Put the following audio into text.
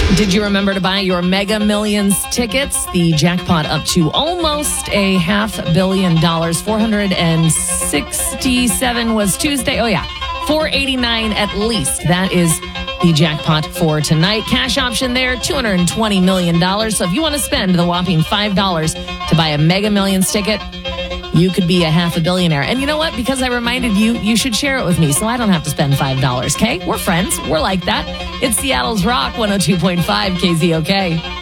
Did you remember to buy your Mega Millions tickets? The jackpot up to almost $500 million. 467 was Tuesday. Oh, yeah. 489 at least. That is the jackpot for tonight. Cash option there, $220 million. So if you want to spend the whopping $5 to buy a Mega Millions ticket, you could be a $500 million. And you know what? Because I reminded you, you should share it with me so I don't have to spend $5, okay? We're friends. We're like that. It's Seattle's Rock 102.5 KZOK.